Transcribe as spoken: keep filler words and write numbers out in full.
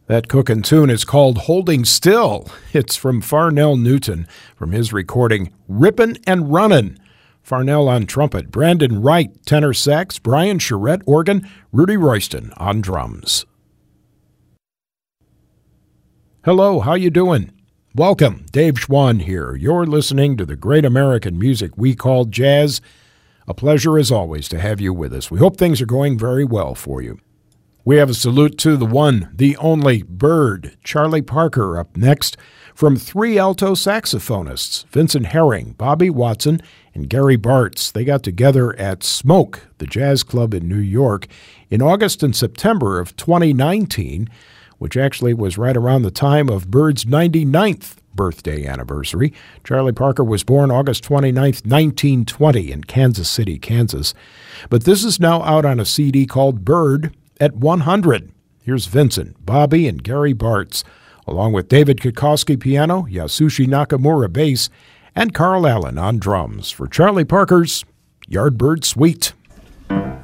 That cookin' tune is called Holding Still. It's from Farnell Newton from his recording Rippin' and Runnin'. Farnell on trumpet, Brandon Wright tenor sax, Brian Charette organ, Rudy Royston on drums. Hello, how you doing? Welcome, Dave Schwann here. You're listening to the great American music we call jazz. A pleasure as always to have you with us. We hope things are going very well for you. We have a salute to the one, the only Bird, Charlie Parker, up next from three alto saxophonists, Vincent Herring, Bobby Watson, and Gary Bartz. They got together at Smoke, the jazz club in New York, in August and September of twenty nineteen, which actually was right around the time of Bird's ninety-ninth birthday anniversary. Charlie Parker was born August twenty-ninth, nineteen twenty in Kansas City, Kansas. But this is now out on a C D called Bird at one hundred. Here's Vincent, Bobby, and Gary Bartz, along with David Kikoski piano, Yasushi Nakamura bass, and Carl Allen on drums for Charlie Parker's Yardbird Suite.